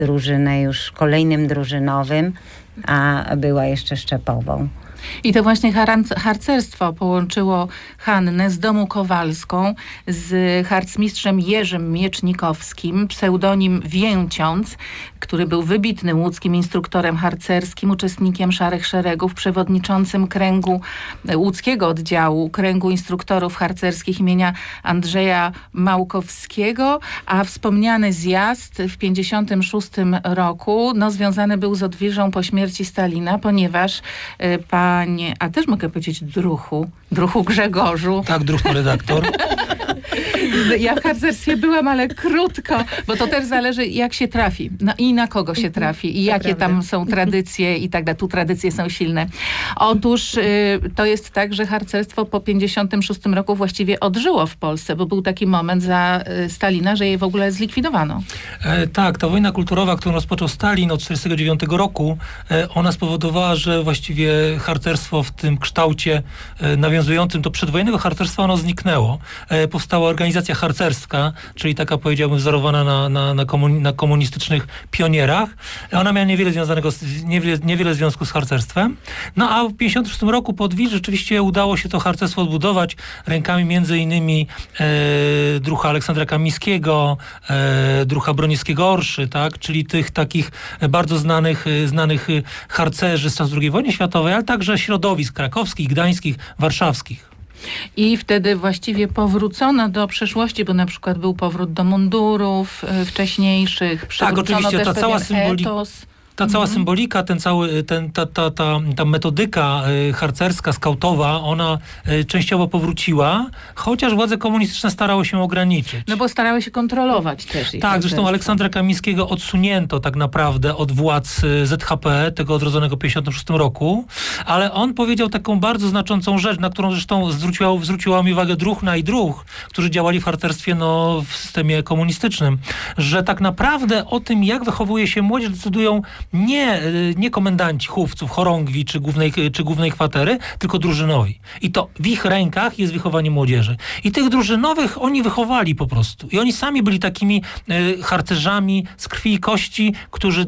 drużynę już kolejnym drużynowym, a była jeszcze szczepową. I to właśnie harcerstwo połączyło Hannę z Domu Kowalską z harcmistrzem Jerzym Miecznikowskim, pseudonim Więciąc, który był wybitnym łódzkim instruktorem harcerskim, uczestnikiem Szarych Szeregów, przewodniczącym kręgu łódzkiego oddziału, kręgu instruktorów harcerskich imienia Andrzeja Małkowskiego, a wspomniany zjazd w 1956 roku związany był z odwilżą po śmierci Stalina, ponieważ a też mogę powiedzieć druhu Grzegorzu. Tak, druhu redaktor. Ja w harcerstwie byłam, ale krótko, bo to też zależy, jak się trafi i na kogo się trafi i jakie tam są tradycje i tak dalej. Tu tradycje są silne. Otóż to jest tak, że harcerstwo po 1956 roku właściwie odżyło w Polsce, bo był taki moment za Stalina, że je w ogóle zlikwidowano. Tak, ta wojna kulturowa, którą rozpoczął Stalin od 1949 roku, ona spowodowała, że właściwie harcerstwo w tym kształcie nawiązującym do przedwojennego harcerstwa, ono zniknęło. Powstała organizacja harcerska, czyli taka, powiedziałbym, wzorowana na komunistycznych pionierach. Ona miała niewiele związku z harcerstwem. No a w 1956 roku po odwilży rzeczywiście udało się to harcerstwo odbudować rękami między innymi druha Aleksandra Kamińskiego, druha Broniewskiego Orszy, tak? Czyli tych takich bardzo znanych harcerzy z czasów II wojny światowej, ale także środowisk krakowskich, gdańskich, warszawskich. I wtedy właściwie powrócono do przeszłości, bo na przykład był powrót do mundurów wcześniejszych. Tak, oczywiście, też ta cała etos. Ta cała symbolika, ta metodyka harcerska, skautowa, ona częściowo powróciła, chociaż władze komunistyczne starały się ograniczyć. No bo starały się kontrolować też. Tak, zresztą Aleksandra Kamińskiego odsunięto tak naprawdę od władz ZHP, tego odrodzonego w 1956 roku, ale on powiedział taką bardzo znaczącą rzecz, na którą zresztą zwróciła mi uwagę Druhna i Druh, którzy działali w harcerstwie w systemie komunistycznym, że tak naprawdę o tym, jak wychowuje się młodzież, decydują nie komendanci chówców, chorągwi czy głównej kwatery, tylko drużynowi. I to w ich rękach jest wychowanie młodzieży. I tych drużynowych oni wychowali po prostu. I oni sami byli takimi harcerzami z krwi i kości, którzy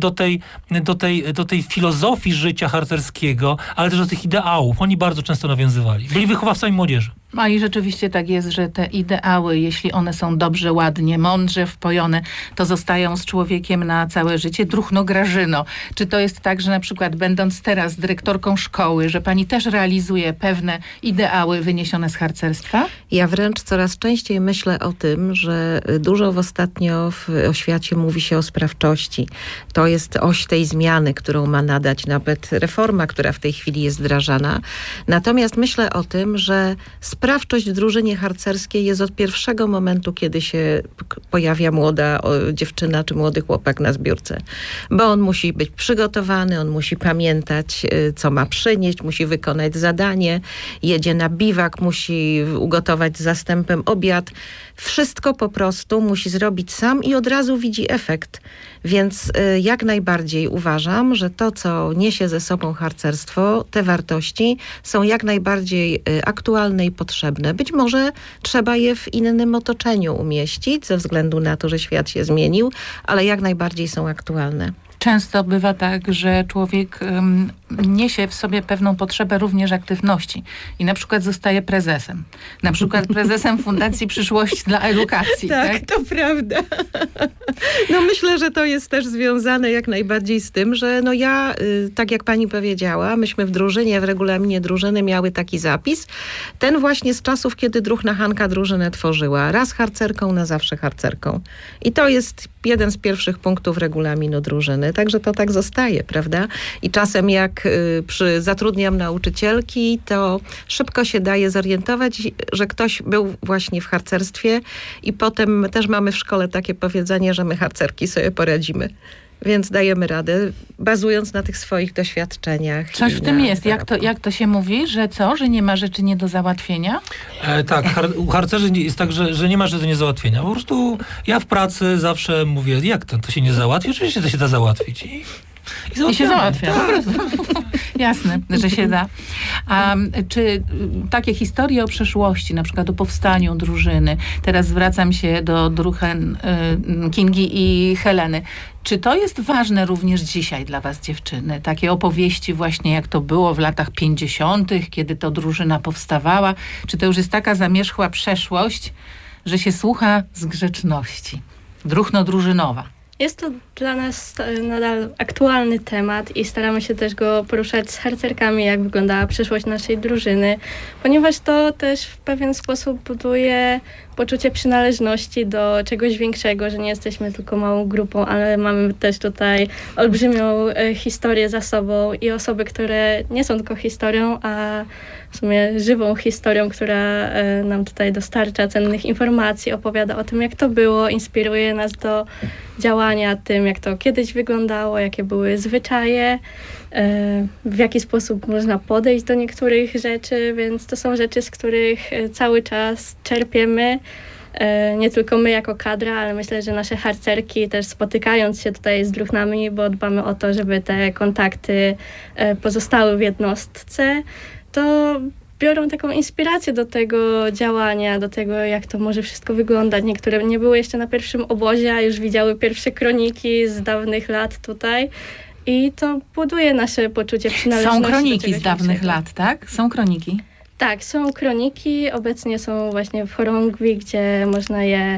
do tej filozofii życia harcerskiego, ale też do tych ideałów, oni bardzo często nawiązywali. Byli wychowawcami młodzieży. No i rzeczywiście tak jest, że te ideały, jeśli one są dobrze, ładnie, mądrze wpojone, to zostają z człowiekiem na całe życie. Druhno Grażyno, czy to jest tak, że na przykład będąc teraz dyrektorką szkoły, że pani też realizuje pewne ideały wyniesione z harcerstwa? Ja wręcz coraz częściej myślę o tym, że dużo ostatnio w oświacie mówi się o sprawczości. To jest oś tej zmiany, którą ma nadać nawet reforma, która w tej chwili jest wdrażana. Natomiast myślę o tym, że sprawczość w drużynie harcerskiej jest od pierwszego momentu, kiedy się pojawia młoda dziewczyna czy młody chłopak na zbiórce. Bo on musi być przygotowany, on musi pamiętać, co ma przynieść, musi wykonać zadanie, jedzie na biwak, musi ugotować z zastępem obiad. Wszystko po prostu musi zrobić sam i od razu widzi efekt. Więc jak najbardziej uważam, że to, co niesie ze sobą harcerstwo, te wartości są jak najbardziej aktualne i potrzebne. Być może trzeba je w innym otoczeniu umieścić, ze względu na to, że świat się zmienił, ale jak najbardziej są aktualne. Często bywa tak, że człowiek niesie w sobie pewną potrzebę również aktywności i na przykład zostaje prezesem. Na przykład prezesem Fundacji Przyszłość dla Edukacji. Tak, to prawda. No myślę, że to jest też związane jak najbardziej z tym, że no ja, tak jak pani powiedziała, myśmy w drużynie, w regulaminie drużyny miały taki zapis. Ten właśnie z czasów, kiedy Druhna Hanka drużynę tworzyła. Raz harcerką, na zawsze harcerką. I to jest jeden z pierwszych punktów regulaminu drużyny. Także to tak zostaje, prawda? I czasem jak zatrudniam nauczycielki, to szybko się daje zorientować, że ktoś był właśnie w harcerstwie i potem też mamy w szkole takie powiedzenie, że my harcerki sobie poradzimy. Więc dajemy radę, bazując na tych swoich doświadczeniach. Coś w tym jest. Jak to się mówi? Że co? Że nie ma rzeczy nie do załatwienia? Tak, u harcerzy jest tak, że nie ma rzeczy nie do załatwienia. Po prostu ja w pracy zawsze mówię, jak to się nie załatwi? Oczywiście to się da załatwić. I się załatwia. Tak. Jasne, że się da. A czy takie historie o przeszłości, na przykład o powstaniu drużyny, teraz zwracam się do druhen Kingi i Heleny, czy to jest ważne również dzisiaj dla was, dziewczyny? Takie opowieści właśnie, jak to było w latach 50., kiedy to drużyna powstawała? Czy to już jest taka zamierzchła przeszłość, że się słucha z grzeczności? Druhno drużynowa. Jest to dla nas nadal aktualny temat i staramy się też go poruszać z harcerkami, jak wyglądała przyszłość naszej drużyny, ponieważ to też w pewien sposób buduje poczucie przynależności do czegoś większego, że nie jesteśmy tylko małą grupą, ale mamy też tutaj olbrzymią historię za sobą i osoby, które nie są tylko historią, a w sumie żywą historią, która nam tutaj dostarcza cennych informacji, opowiada o tym, jak to było, inspiruje nas do działania tym, jak to kiedyś wyglądało, jakie były zwyczaje, w jaki sposób można podejść do niektórych rzeczy, więc to są rzeczy, z których cały czas czerpiemy. Nie tylko my jako kadra, ale myślę, że nasze harcerki też spotykając się tutaj z druhnami, bo dbamy o to, żeby te kontakty pozostały w jednostce, to biorą taką inspirację do tego działania, do tego, jak to może wszystko wyglądać. Niektóre nie były jeszcze na pierwszym obozie, a już widziały pierwsze kroniki z dawnych lat tutaj. I to buduje nasze poczucie przynależności. Są kroniki z dawnych większego. lat, tak? Są kroniki? Tak, są kroniki. Obecnie są właśnie w Chorągwi, gdzie można je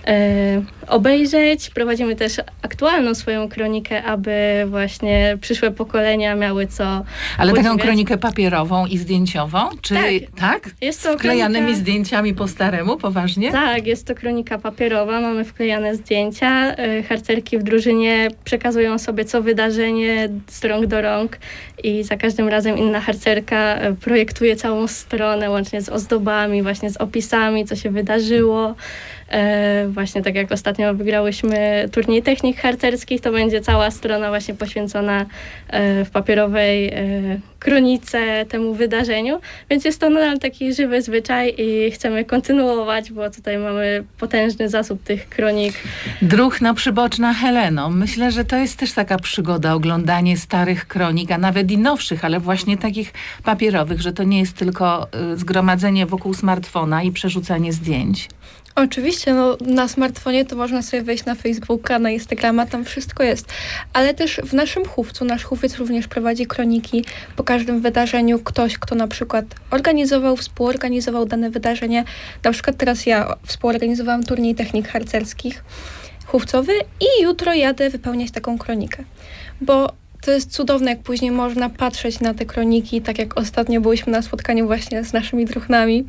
obejrzeć. Prowadzimy też aktualną swoją kronikę, aby właśnie przyszłe pokolenia miały co Ale taką podziwiać. kronikę papierową i zdjęciową? Czy tak? Jest to Wklejanymi kronika... zdjęciami po staremu, poważnie? Tak, jest to kronika papierowa, mamy wklejane zdjęcia. Harcerki w drużynie przekazują sobie co wydarzenie z rąk do rąk i za każdym razem inna harcerka projektuje całą stronę, łącznie z ozdobami, właśnie z opisami, co się wydarzyło. Właśnie tak jak ostatnio wygrałyśmy turniej technik harcerskich, to będzie cała strona właśnie poświęcona w papierowej kronice temu wydarzeniu, więc jest to nadal taki żywy zwyczaj i chcemy kontynuować, bo tutaj mamy potężny zasób tych kronik. Druhno przyboczna Heleno. Myślę, że to jest też taka przygoda, oglądanie starych kronik, a nawet i nowszych, ale właśnie takich papierowych, że to nie jest tylko zgromadzenie wokół smartfona i przerzucanie zdjęć. Oczywiście, no na smartfonie to można sobie wejść na Facebooka, na Instagrama, tam wszystko jest. Ale też w naszym chówcu, nasz chówiec również prowadzi kroniki. Po każdym wydarzeniu ktoś, kto na przykład organizował, współorganizował dane wydarzenie. Na przykład teraz ja współorganizowałam turniej technik harcerskich chówcowy i jutro jadę wypełniać taką kronikę. Bo to jest cudowne, jak później można patrzeć na te kroniki, tak jak ostatnio byliśmy na spotkaniu właśnie z naszymi druhnami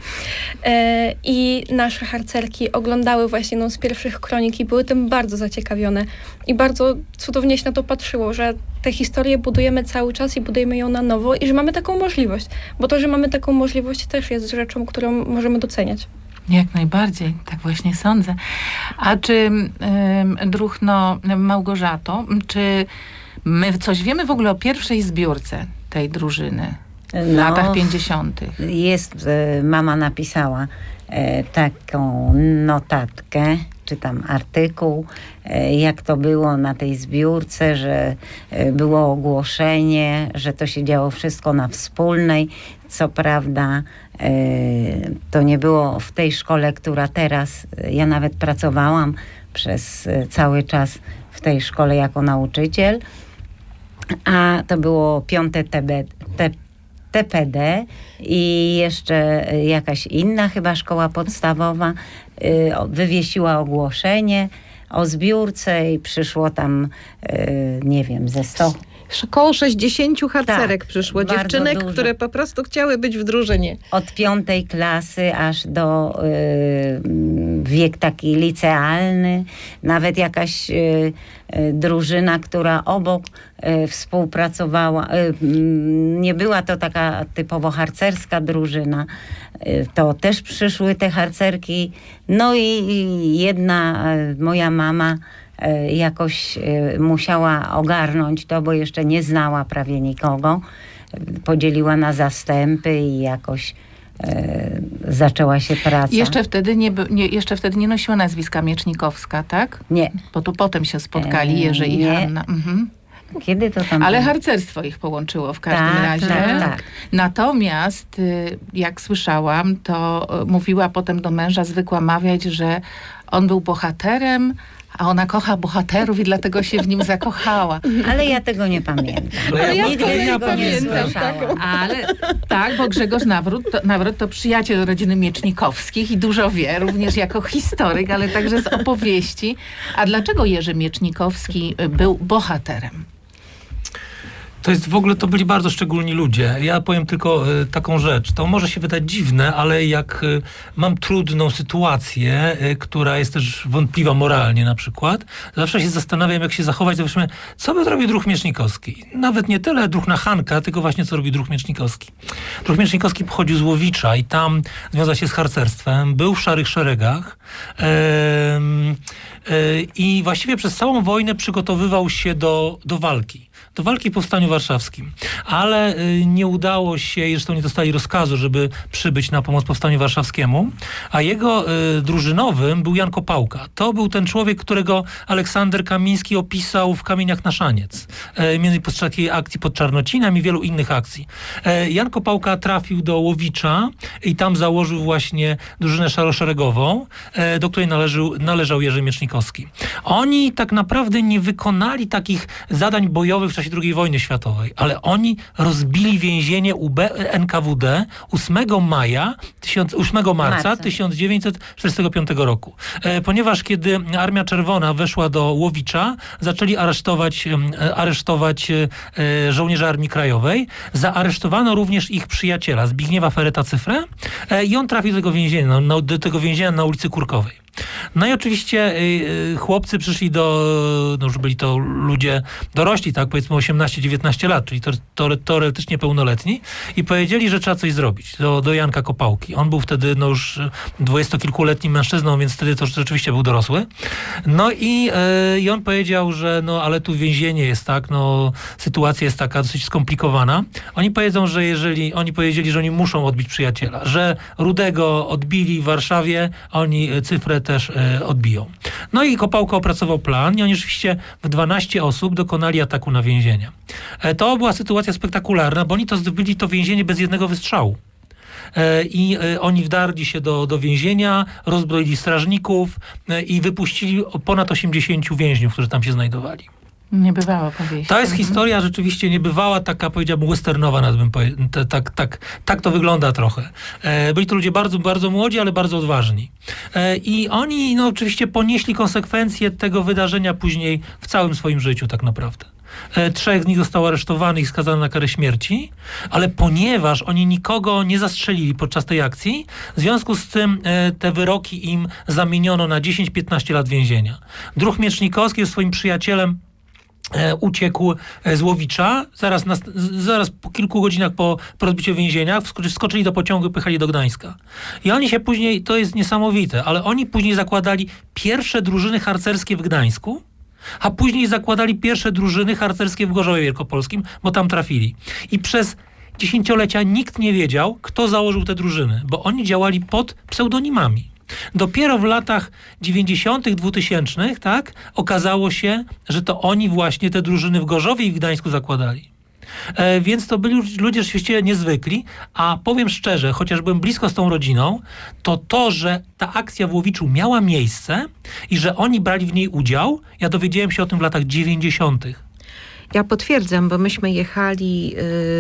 i nasze harcerki oglądały właśnie jedną z pierwszych kronik i były tym bardzo zaciekawione i bardzo cudownie się na to patrzyło, że tę historię budujemy cały czas i budujemy ją na nowo i że mamy taką możliwość, bo to, że mamy taką możliwość też jest rzeczą, którą możemy doceniać. Jak najbardziej, tak właśnie sądzę. A czy Druhno Małgorzato, czy my coś wiemy w ogóle o pierwszej zbiórce tej drużyny w latach 50. Jest, mama napisała taką notatkę, czy tam artykuł, jak to było na tej zbiórce, że było ogłoszenie, że to się działo wszystko na Wspólnej. Co prawda to nie było w tej szkole, która teraz, ja nawet pracowałam przez cały czas w tej szkole jako nauczyciel, a to było 5. TPD i jeszcze jakaś inna chyba szkoła podstawowa wywiesiła ogłoszenie o zbiórce i przyszło tam, nie wiem, ze 100. Około 60 harcerek Tak, przyszło, bardzo dziewczynek, dużo. które po prostu chciały być w drużynie. Od 5. klasy aż do wiek taki licealny. Nawet jakaś drużyna, która obok współpracowała. Nie była to taka typowo harcerska drużyna. To też przyszły te harcerki. No i jedna moja mama jakoś musiała ogarnąć to, bo jeszcze nie znała prawie nikogo. Podzieliła na zastępy i jakoś zaczęła się praca. Jeszcze wtedy nie nosiła nazwiska Miecznikowska, tak? Nie. Bo to potem się spotkali Jerzy i nie. Hanna. Mhm. Kiedy to tam Ale było? harcerstwo ich połączyło w każdym Tak, razie. tak. Natomiast, jak słyszałam, to mówiła potem do męża, zwykła mawiać, że on był bohaterem, a ona kocha bohaterów i dlatego się w nim zakochała. Ale ja tego nie pamiętam. Ale ja Nigdy pamiętam, tego nie pamiętam, słyszałam. Ale tak, bo Grzegorz Nawrot to przyjaciel rodziny Miecznikowskich i dużo wie, również jako historyk, ale także z opowieści. A dlaczego Jerzy Miecznikowski był bohaterem? To byli bardzo szczególni ludzie. Ja powiem tylko taką rzecz. To może się wydać dziwne, ale jak mam trudną sytuację, która jest też wątpliwa moralnie na przykład, zawsze się zastanawiam, jak się zachować. Zobaczmy, co by zrobił druh Miecznikowski. Nawet nie tyle druh na Hanka, tylko właśnie co robi druh Miecznikowski. Druh Miecznikowski pochodził z Łowicza i tam związał się z harcerstwem, był w Szarych Szeregach i właściwie przez całą wojnę przygotowywał się do walki. Do walki w Powstaniu Warszawskim. Ale nie udało się, zresztą nie dostali rozkazu, żeby przybyć na pomoc Powstaniu Warszawskiemu, a jego drużynowym był Jan Kopałka. To był ten człowiek, którego Aleksander Kamiński opisał w Kamieniach na Szaniec. Między innymi podczas takiej akcji pod Czarnocinem i wielu innych akcji. Jan Kopałka trafił do Łowicza i tam założył właśnie drużynę szaroszeregową, do której należał Jerzy Miecznikowski. Oni tak naprawdę nie wykonali takich zadań bojowych w czasie II wojny światowej, ale oni rozbili więzienie UB NKWD 8 marca 1945 roku. Ponieważ kiedy Armia Czerwona weszła do Łowicza, zaczęli aresztować żołnierzy Armii Krajowej. Zaaresztowano również ich przyjaciela, Zbigniewa Fereta-Cyfrę, i on trafił do tego więzienia na ulicy Kurkowej. No i oczywiście chłopcy przyszli już byli to ludzie dorośli, tak, powiedzmy 18-19 lat, czyli teoretycznie pełnoletni, i powiedzieli, że trzeba coś zrobić do Janka Kopałki. On był wtedy już 20-kilkuletnim mężczyzną, więc wtedy to rzeczywiście był dorosły. No i on powiedział, że ale tu więzienie jest tak, sytuacja jest taka dosyć skomplikowana. Oni powiedzieli, że oni muszą odbić przyjaciela, że Rudego odbili w Warszawie, a oni Cyfrę też odbiją. No i Kopałka opracował plan i oni rzeczywiście w 12 osób dokonali ataku na więzienie. To była sytuacja spektakularna, bo oni zdobyli to więzienie bez jednego wystrzału. I oni wdarli się do więzienia, rozbroili strażników i wypuścili ponad 80 więźniów, którzy tam się znajdowali. Niebywała powieść. To jest historia rzeczywiście niebywała, taka, powiedziałbym, westernowa, tak to wygląda trochę. Byli to ludzie bardzo, bardzo młodzi, ale bardzo odważni. I oni oczywiście ponieśli konsekwencje tego wydarzenia później w całym swoim życiu tak naprawdę. 3 z nich zostało aresztowanych i skazanych na karę śmierci, ale ponieważ oni nikogo nie zastrzelili podczas tej akcji, w związku z tym te wyroki im zamieniono na 10-15 lat więzienia. Druh Miecznikowski ze swoim przyjacielem uciekł z Łowicza, zaraz po kilku godzinach po rozbiciu więzienia, wskoczyli do pociągu i pojechali do Gdańska. I oni się później, to jest niesamowite, ale oni później zakładali pierwsze drużyny harcerskie w Gdańsku, a później zakładali pierwsze drużyny harcerskie w Gorzowie Wielkopolskim, bo tam trafili. I przez dziesięciolecia nikt nie wiedział, kto założył te drużyny, bo oni działali pod pseudonimami. Dopiero w latach 90., 2000, tak, okazało się, że to oni właśnie te drużyny w Gorzowie i w Gdańsku zakładali. Więc to byli ludzie rzeczywiście niezwykli, a powiem szczerze, chociaż byłem blisko z tą rodziną, to, że ta akcja w Łowiczu miała miejsce i że oni brali w niej udział, ja dowiedziałem się o tym w latach 90. Ja potwierdzam, bo myśmy jechali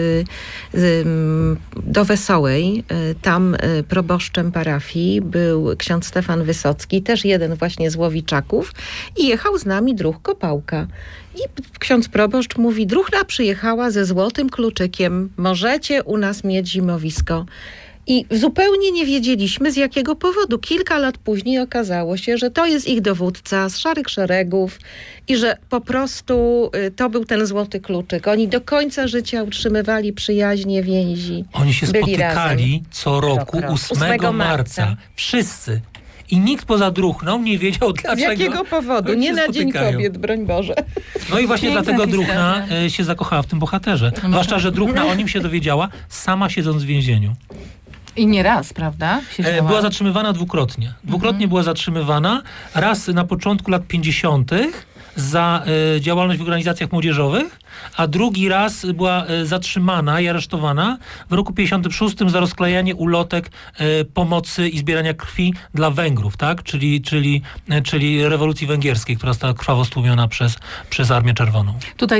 do Wesołej. Tam proboszczem parafii był ksiądz Stefan Wysocki, też jeden właśnie z Łowiczaków, i jechał z nami druh Kopałka. I ksiądz proboszcz mówi: druhna przyjechała ze złotym kluczykiem, możecie u nas mieć zimowisko. I zupełnie nie wiedzieliśmy, z jakiego powodu. Kilka lat później okazało się, że to jest ich dowódca z Szarych Szeregów i że po prostu to był ten złoty kluczyk. Oni do końca życia utrzymywali przyjaźnie, więzi. Oni się byli spotykali razem. co roku 8 marca. Wszyscy. I nikt poza druhną nie wiedział dlaczego. Z jakiego powodu? Nie na Dzień Kobiet, broń Boże. No i właśnie Piękna dlatego historia. druhna się zakochała w tym bohaterze. Zwłaszcza, że druhna o nim się dowiedziała, sama siedząc w więzieniu. I nie raz, prawda? Była zatrzymywana dwukrotnie. Dwukrotnie była zatrzymywana. Raz na początku lat 50., za działalność w organizacjach młodzieżowych, a drugi raz była zatrzymana i aresztowana w roku 1956 za rozklejanie ulotek pomocy i zbierania krwi dla Węgrów, tak? Czyli rewolucji węgierskiej, która została krwawo stłumiona przez Armię Czerwoną. Tutaj